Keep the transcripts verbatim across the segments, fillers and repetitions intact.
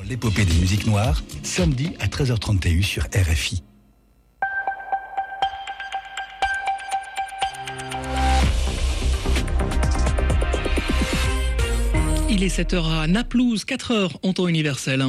L'épopée des musiques noires, samedi à treize heures trente sur R F I. Il est sept heures à Naplouse, quatre heures en temps universel.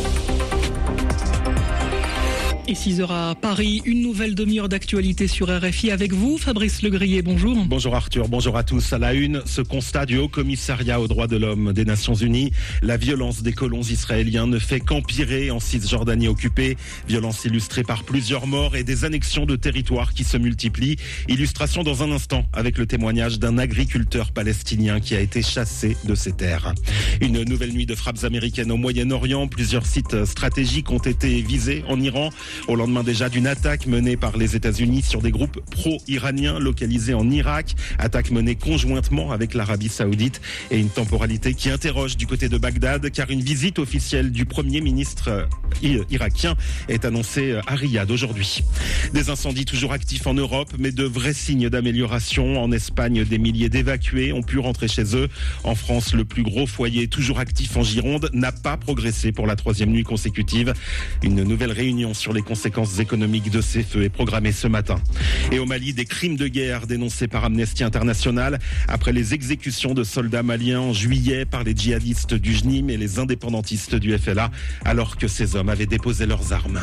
Et six heures à Paris, une nouvelle demi-heure d'actualité sur R F I avec vous, Fabrice Legrier, bonjour. Bonjour Arthur, bonjour à tous. À la une, ce constat du Haut Commissariat aux droits de l'homme des Nations Unies. La violence des colons israéliens ne fait qu'empirer en Cisjordanie occupée. Violence illustrée par plusieurs morts et des annexions de territoires qui se multiplient. Illustration dans un instant avec le témoignage d'un agriculteur palestinien qui a été chassé de ses terres. Une nouvelle nuit de frappes américaines au Moyen-Orient. Plusieurs sites stratégiques ont été visés en Iran. Au lendemain déjà d'une attaque menée par les États-Unis sur des groupes pro-iraniens localisés en Irak, attaque menée conjointement avec l'Arabie Saoudite et une temporalité qui interroge du côté de Bagdad car une visite officielle du Premier ministre irakien est annoncée à Riyad aujourd'hui. Des incendies toujours actifs en Europe mais de vrais signes d'amélioration. En Espagne, des milliers d'évacués ont pu rentrer chez eux. En France, le plus gros foyer toujours actif en Gironde n'a pas progressé pour la troisième nuit consécutive. Une nouvelle réunion sur les conséquences économiques de ces feux est programmée ce matin. Et au Mali, des crimes de guerre dénoncés par Amnesty International après les exécutions de soldats maliens en juillet par les djihadistes du J N I M et les indépendantistes du F L A alors que ces hommes avaient déposé leurs armes.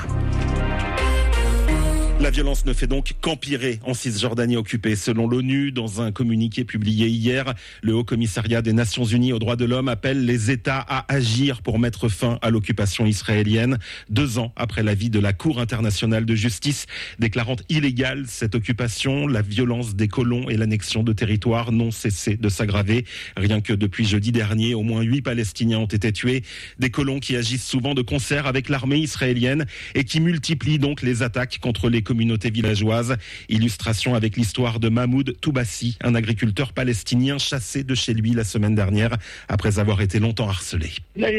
La violence ne fait donc qu'empirer en Cisjordanie occupée. Selon l'ONU, dans un communiqué publié hier, le Haut Commissariat des Nations Unies aux droits de l'homme appelle les États à agir pour mettre fin à l'occupation israélienne. Deux ans après l'avis de la Cour internationale de justice déclarant illégale cette occupation, la violence des colons et l'annexion de territoires n'ont cessé de s'aggraver. Rien que depuis jeudi dernier, au moins huit Palestiniens ont été tués. Des colons qui agissent souvent de concert avec l'armée israélienne et qui multiplient donc les attaques contre les communauté villageoise. Illustration avec l'histoire de Mahmoud Toubassi, un agriculteur palestinien chassé de chez lui la semaine dernière après avoir été longtemps harcelé. Les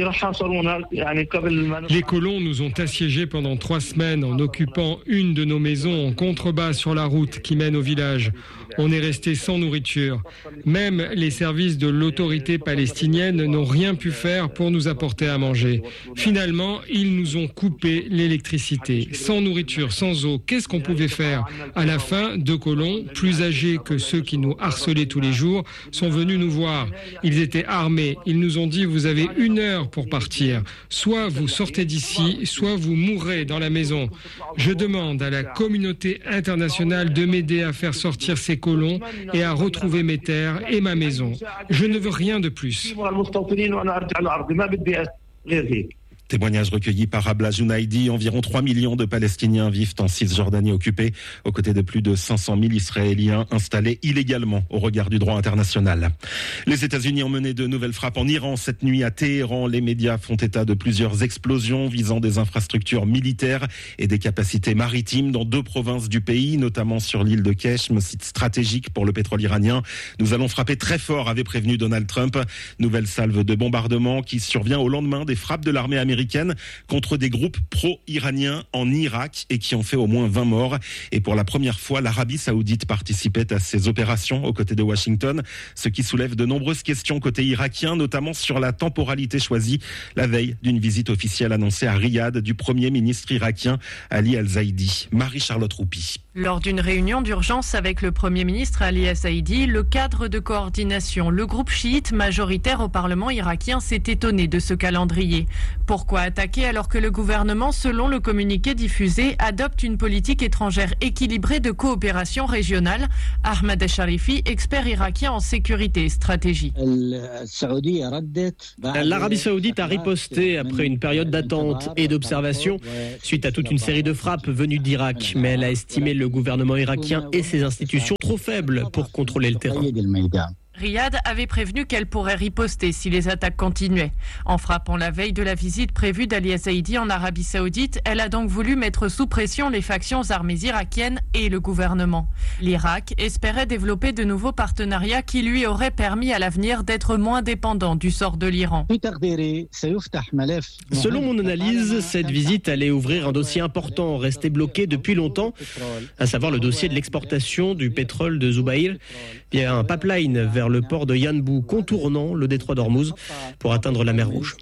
colons nous ont assiégés pendant trois semaines en occupant une de nos maisons en contrebas sur la route qui mène au village. On est resté sans nourriture. Même les services de l'autorité palestinienne n'ont rien pu faire pour nous apporter à manger. Finalement, ils nous ont coupé l'électricité. Sans nourriture, sans eau, qu'est-ce qu'on pouvait faire ? À la fin, deux colons, plus âgés que ceux qui nous harcelaient tous les jours, sont venus nous voir. Ils étaient armés. Ils nous ont dit « Vous avez une heure pour partir. Soit vous sortez d'ici, soit vous mourrez dans la maison. » Je demande à la communauté internationale de m'aider à faire sortir ces colons et à retrouver mes terres et ma maison. Je ne veux rien de plus. Témoignage recueilli par Abla Jounaidi. Environ trois millions de Palestiniens vivent en Cisjordanie occupée, aux côtés de plus de cinq cent mille Israéliens installés illégalement au regard du droit international. Les États-Unis ont mené de nouvelles frappes en Iran cette nuit à Téhéran. Les médias font état de plusieurs explosions visant des infrastructures militaires et des capacités maritimes dans deux provinces du pays, notamment sur l'île de Keshm, site stratégique pour le pétrole iranien. Nous allons frapper très fort, avait prévenu Donald Trump. Nouvelle salve de bombardement qui survient au lendemain des frappes de l'armée américaine contre des groupes pro-iraniens en Irak et qui ont fait au moins vingt morts. Et pour la première fois, l'Arabie Saoudite participait à ces opérations aux côtés de Washington, ce qui soulève de nombreuses questions côté irakien, notamment sur la temporalité choisie la veille d'une visite officielle annoncée à Riyad du Premier ministre irakien Ali Al-Zaidi. Marie-Charlotte Roupi. Lors d'une réunion d'urgence avec le Premier ministre Ali Al-Zaidi, le cadre de coordination, le groupe chiite majoritaire au Parlement irakien s'est étonné de ce calendrier. Pourquoi attaquer alors que le gouvernement, selon le communiqué diffusé, adopte une politique étrangère équilibrée de coopération régionale ? Ahmed Sharifi, expert irakien en sécurité et stratégie. L'Arabie Saoudite a riposté après une période d'attente et d'observation suite à toute une série de frappes venues d'Irak, mais elle a estimé le gouvernement irakien et ses institutions trop faibles pour contrôler le terrain. Riyad avait prévenu qu'elle pourrait riposter si les attaques continuaient. En frappant la veille de la visite prévue d'Ali Al-Zaidi en Arabie Saoudite, elle a donc voulu mettre sous pression les factions armées irakiennes et le gouvernement. L'Irak espérait développer de nouveaux partenariats qui lui auraient permis à l'avenir d'être moins dépendant du sort de l'Iran. Selon mon analyse, cette visite allait ouvrir un dossier important resté bloqué depuis longtemps, à savoir le dossier de l'exportation du pétrole de Zubair via un pipeline vers vers le port de Yanbu, contournant le détroit d'Ormuz pour atteindre la mer Rouge.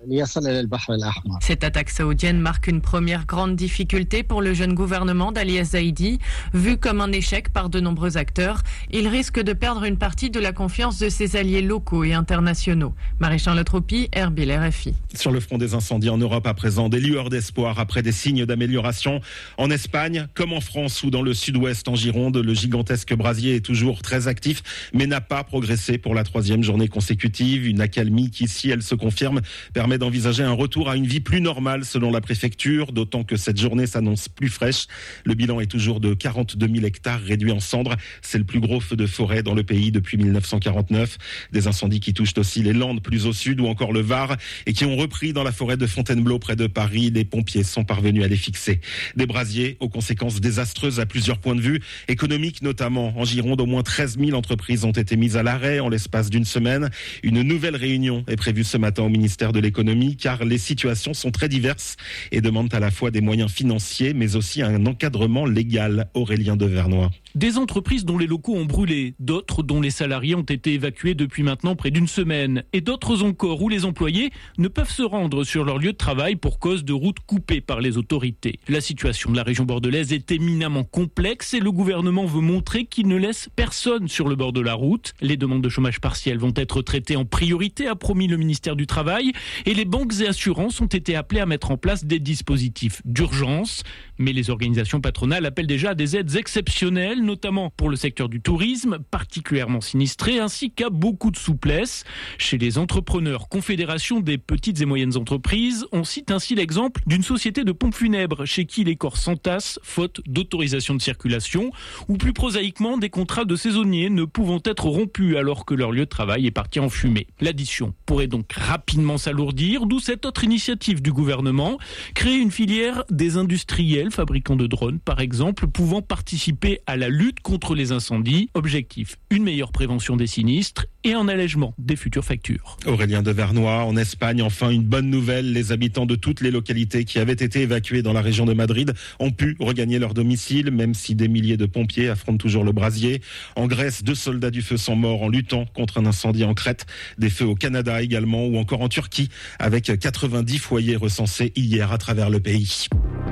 Cette attaque saoudienne marque une première grande difficulté pour le jeune gouvernement d'Ali Az-Zaidi. Vu comme un échec par de nombreux acteurs, il risque de perdre une partie de la confiance de ses alliés locaux et internationaux. Marie-Charles Tropy, Erbil, R F I. Sur le front des incendies en Europe à présent, des lueurs d'espoir après des signes d'amélioration. En Espagne, comme en France ou dans le sud-ouest en Gironde, le gigantesque brasier est toujours très actif, mais n'a pas progressé pour la troisième journée consécutive. Une accalmie qui, si elle se confirme, permet d'envisager un retour à une vie plus normale selon la préfecture, d'autant que cette journée s'annonce plus fraîche. Le bilan est toujours de quarante-deux mille hectares réduits en cendres. C'est le plus gros feu de forêt dans le pays depuis mille neuf cent quarante-neuf. Des incendies qui touchent aussi les Landes plus au sud ou encore le Var et qui ont repris dans la forêt de Fontainebleau près de Paris. Les pompiers sont parvenus à les fixer. Des brasiers aux conséquences désastreuses à plusieurs points de vue, économiques notamment. En Gironde, au moins treize mille entreprises ont été mises à l'arrêt en l'espace d'une semaine. Une nouvelle réunion est prévue ce matin au ministère de l'économie car les situations sont très diverses et demandent à la fois des moyens financiers mais aussi un encadrement légal. Aurélien Devernois. Des entreprises dont les locaux ont brûlé, d'autres dont les salariés ont été évacués depuis maintenant près d'une semaine, et d'autres encore où les employés ne peuvent se rendre sur leur lieu de travail pour cause de routes coupées par les autorités. La situation de la région bordelaise est éminemment complexe et le gouvernement veut montrer qu'il ne laisse personne sur le bord de la route. Les demandes de chômage partiel vont être traitées en priorité, a promis le ministère du Travail, et les banques et assurances ont été appelées à mettre en place des dispositifs d'urgence. Mais les organisations patronales appellent déjà à des aides exceptionnelles, notamment pour le secteur du tourisme, particulièrement sinistré, ainsi qu'à beaucoup de souplesse. Chez les entrepreneurs, Confédération des petites et moyennes entreprises, on cite ainsi l'exemple d'une société de pompes funèbres chez qui les corps s'entassent faute d'autorisation de circulation, ou plus prosaïquement des contrats de saisonniers ne pouvant être rompus alors que leur lieu de travail est parti en fumée. L'addition pourrait donc rapidement s'alourdir, d'où cette autre initiative du gouvernement, créer une filière des industriels fabricants de drones par exemple, pouvant participer à la lutte contre les incendies. Objectif, une meilleure prévention des sinistres et un allègement des futures factures. Aurélien Devernois, en Espagne, enfin une bonne nouvelle. Les habitants de toutes les localités qui avaient été évacués dans la région de Madrid ont pu regagner leur domicile, même si des milliers de pompiers affrontent toujours le brasier. En Grèce, deux soldats du feu sont morts en luttant contre un incendie en Crète. Des feux au Canada également, ou encore en Turquie, avec quatre-vingt-dix foyers recensés hier à travers le pays.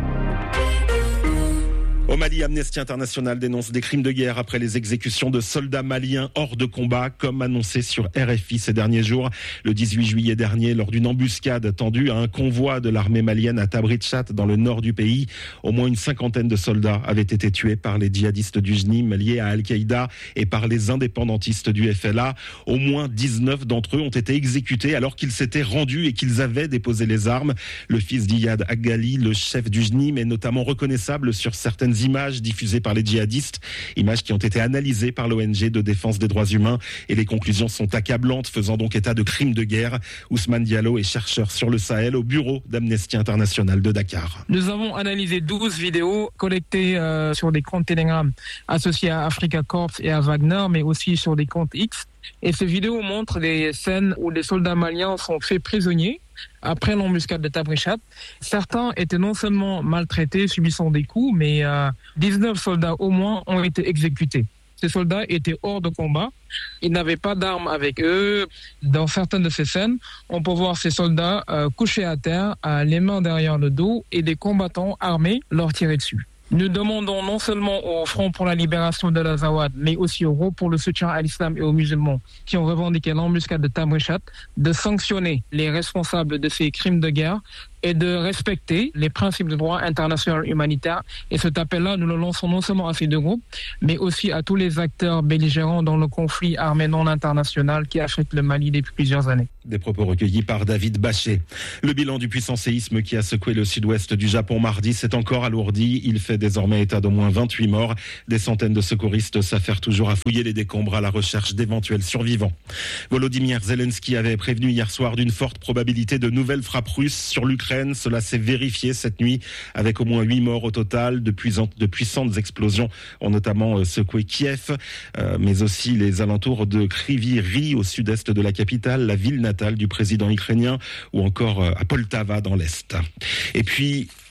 Au Mali, Amnesty International dénonce des crimes de guerre après les exécutions de soldats maliens hors de combat, comme annoncé sur R F I ces derniers jours. Le dix-huit juillet dernier, lors d'une embuscade tendue à un convoi de l'armée malienne à Tabrichat, dans le nord du pays, au moins une cinquantaine de soldats avaient été tués par les djihadistes du J N I M liés à Al-Qaïda et par les indépendantistes du F L A. Au moins dix-neuf d'entre eux ont été exécutés alors qu'ils s'étaient rendus et qu'ils avaient déposé les armes. Le fils d'Iyad Agali, le chef du J N I M, est notamment reconnaissable sur certaines images diffusées par les djihadistes, images qui ont été analysées par l'O N G de défense des droits humains, et les conclusions sont accablantes, faisant donc état de crimes de guerre. Ousmane Diallo est chercheur sur le Sahel au bureau d'Amnesty International de Dakar. Nous avons analysé douze vidéos collectées euh, sur des comptes Telegram associés à Africa Corps et à Wagner, mais aussi sur des comptes X. Et ces vidéos montrent des scènes où des soldats maliens sont faits prisonniers après l'embuscade de Tabrichat. Certains étaient non seulement maltraités, subissant des coups, mais euh, dix-neuf soldats au moins ont été exécutés. Ces soldats étaient hors de combat, ils n'avaient pas d'armes avec eux. Dans certaines de ces scènes, on peut voir ces soldats euh, couchés à terre, euh, les mains derrière le dos, et des combattants armés leur tirer dessus. Nous demandons non seulement au Front pour la libération de l'Azawad, mais aussi au groupe pour le soutien à l'islam et aux musulmans qui ont revendiqué l'embuscade de Tabrichat, de sanctionner les responsables de ces crimes de guerre et de respecter les principes de droit international humanitaire. Et cet appel-là, nous le lançons non seulement à ces deux groupes, mais aussi à tous les acteurs belligérants dans le conflit armé non international qui affecte le Mali depuis plusieurs années. Des propos recueillis par David Bachet. Le bilan du puissant séisme qui a secoué le sud-ouest du Japon mardi s'est encore alourdi. Il fait désormais état d'au moins vingt-huit morts. Des centaines de secouristes s'affairent toujours à fouiller les décombres à la recherche d'éventuels survivants. Volodymyr Zelensky avait prévenu hier soir d'une forte probabilité de nouvelles frappes russes sur l'Ukraine. Cela s'est vérifié cette nuit avec au moins huit morts au total. De puissantes, de puissantes explosions ont notamment secoué Kiev, euh, mais aussi les alentours de Kryvyi Rih au sud-est de la capitale, la ville natale du président ukrainien, ou encore à Poltava dans l'est. Et puis,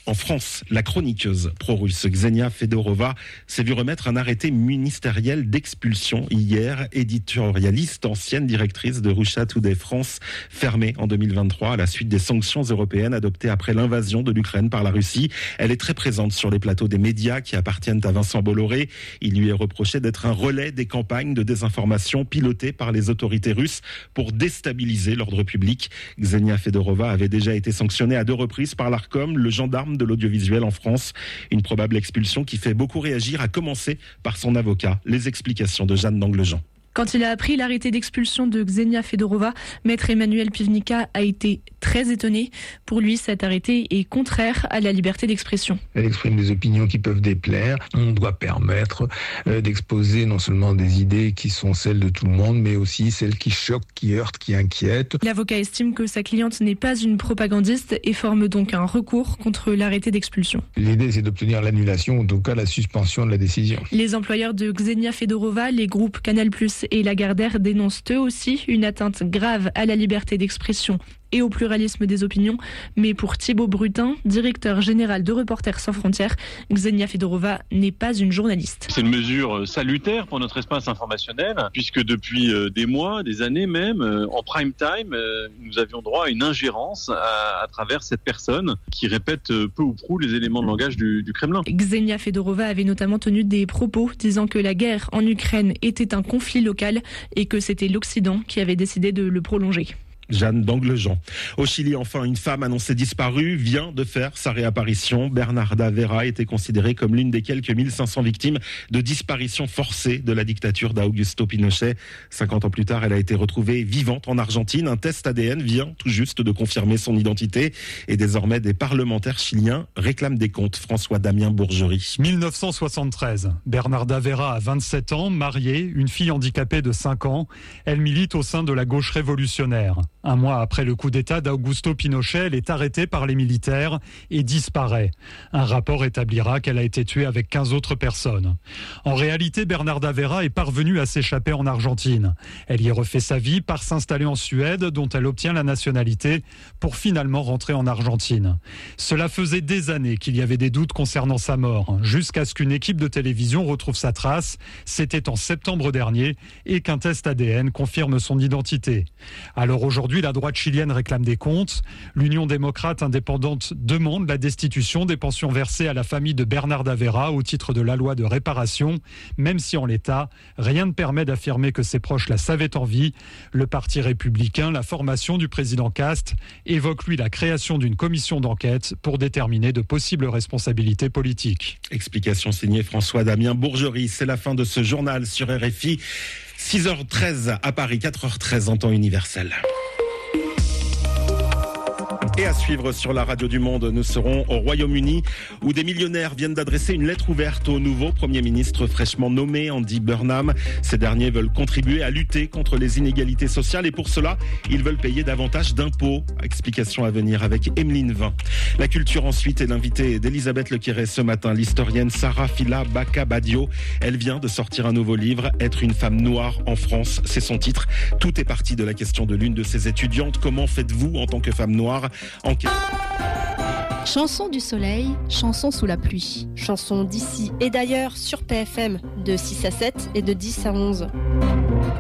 En France, la chroniqueuse pro-russe Ksenia Fedorova s'est vue remettre un arrêté ministériel d'expulsion hier. Éditorialiste, ancienne directrice de Russia Today France, fermée en deux mille vingt-trois à la suite des sanctions européennes adoptées après l'invasion de l'Ukraine par la Russie. Elle est très présente sur les plateaux des médias qui appartiennent à Vincent Bolloré. Il lui est reproché d'être un relais des campagnes de désinformation pilotées par les autorités russes pour déstabiliser l'ordre public. Ksenia Fedorova avait déjà été sanctionnée à deux reprises par l'Arcom, le gendarme de l'audiovisuel en France. Une probable expulsion qui fait beaucoup réagir, à commencer par son avocat. Les explications de Jeanne d'Anglejean. Quand il a appris l'arrêté d'expulsion de Ksenia Fedorova, maître Emmanuel Pivnica a été très étonné. Pour lui, cet arrêté est contraire à la liberté d'expression. Elle exprime des opinions qui peuvent déplaire. On doit permettre euh, d'exposer non seulement des idées qui sont celles de tout le monde, mais aussi celles qui choquent, qui heurtent, qui inquiètent. L'avocat estime que sa cliente n'est pas une propagandiste et forme donc un recours contre l'arrêté d'expulsion. L'idée, c'est d'obtenir l'annulation ou en tout cas la suspension de la décision. Les employeurs de Ksenia Fedorova, les groupes Canal plus et Lagardère dénoncent eux aussi une atteinte grave à la liberté d'expression et au pluralisme des opinions. Mais pour Thibaut Brutin, directeur général de Reporters sans frontières, Ksenia Fedorova n'est pas une journaliste. C'est une mesure salutaire pour notre espace informationnel, puisque depuis des mois, des années même, en prime time, nous avions droit à une ingérence à, à travers cette personne qui répète peu ou prou les éléments de langage du, du Kremlin. Ksenia Fedorova avait notamment tenu des propos disant que la guerre en Ukraine était un conflit local et que c'était l'Occident qui avait décidé de le prolonger. Jeanne d'Anglejean. Au Chili, enfin, une femme annoncée disparue vient de faire sa réapparition. Bernarda Vera était considérée comme l'une des quelques mille cinq cents victimes de disparition forcée de la dictature d'Augusto Pinochet. cinquante ans plus tard, elle a été retrouvée vivante en Argentine. Un test A D N vient tout juste de confirmer son identité. Et désormais, des parlementaires chiliens réclament des comptes. François-Damien Bourgerie. mille neuf cent soixante-treize. Bernarda Vera a vingt-sept ans, mariée, une fille handicapée de cinq ans. Elle milite au sein de la gauche révolutionnaire. Un mois après le coup d'État d'Augusto Pinochet, elle est arrêtée par les militaires et disparaît. Un rapport établira qu'elle a été tuée avec quinze autres personnes. En réalité, Bernarda Vera est parvenue à s'échapper en Argentine. Elle y refait sa vie, part s'installer en Suède, dont elle obtient la nationalité, pour finalement rentrer en Argentine. Cela faisait des années qu'il y avait des doutes concernant sa mort, jusqu'à ce qu'une équipe de télévision retrouve sa trace. C'était en septembre dernier, et qu'un test A D N confirme son identité. Alors aujourd'hui, la droite chilienne réclame des comptes. L'Union démocrate indépendante demande la destitution des pensions versées à la famille de Bernarda Vera au titre de la loi de réparation, même si en l'état, rien ne permet d'affirmer que ses proches la savaient en vie. Le Parti républicain, la formation du président Cast, évoque lui la création d'une commission d'enquête pour déterminer de possibles responsabilités politiques. Explication signée François-Damien Bourgerie. C'est la fin de ce journal sur R F I. six heures treize à Paris, quatre heures treize en temps universel. Et à suivre sur la radio du Monde, nous serons au Royaume-Uni où des millionnaires viennent d'adresser une lettre ouverte au nouveau Premier ministre fraîchement nommé, Andy Burnham. Ces derniers veulent contribuer à lutter contre les inégalités sociales et pour cela, ils veulent payer davantage d'impôts. Explication à venir avec Emeline Vin. La culture ensuite est l'invitée d'Elisabeth Lequéré ce matin, l'historienne Sarah Fila Bakabadio. Elle vient de sortir un nouveau livre, Être une femme noire en France, c'est son titre. Tout est parti de la question de l'une de ses étudiantes. Comment faites-vous en tant que femme noire ? En... Chanson du soleil, chanson sous la pluie. Chanson d'ici et d'ailleurs sur P F M de six à sept et de dix à onze.